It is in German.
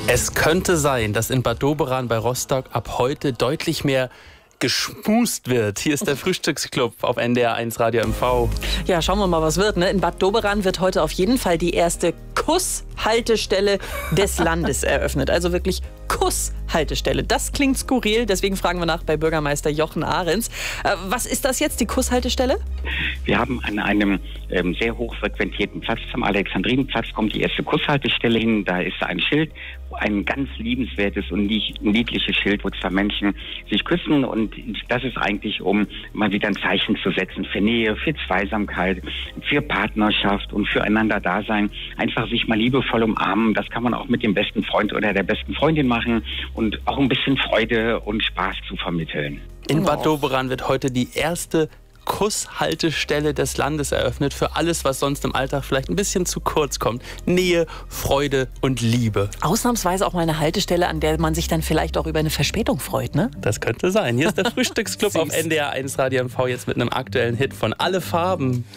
Es könnte sein, dass in Bad Doberan bei Rostock ab heute deutlich mehr geschmust wird. Hier ist der Frühstücksclub auf NDR 1 Radio MV. Ja, schauen wir mal, was wird. In Bad Doberan wird heute auf jeden Fall die erste Kusshaltestelle des Landes eröffnet. Also wirklich Kusshaltestelle. Das klingt skurril, deswegen fragen wir nach bei Bürgermeister Jochen Ahrens. Was ist das jetzt, die Kusshaltestelle? Wir haben an einem sehr hoch frequentierten Platz, zum Alexandrinenplatz, kommt die erste Kusshaltestelle hin. Da ist ein Schild, ein ganz liebenswertes und niedliches Schild, wo zwei Menschen sich küssen. Und das ist eigentlich, um mal wieder ein Zeichen zu setzen für Nähe, für Zweisamkeit, für Partnerschaft und füreinander Dasein. Einfach sich mal liebevoll umarmen. Das kann man auch mit dem besten Freund oder der besten Freundin machen und auch ein bisschen Freude und Spaß zu vermitteln. In Bad Doberan wird heute die erste Kusshaltestelle des Landes eröffnet für alles, was sonst im Alltag vielleicht ein bisschen zu kurz kommt. Nähe, Freude und Liebe. Ausnahmsweise auch mal eine Haltestelle, an der man sich dann vielleicht auch über eine Verspätung freut, ne? Das könnte sein. Hier ist der Frühstücksclub auf NDR 1 Radio MV jetzt mit einem aktuellen Hit von Alle Farben.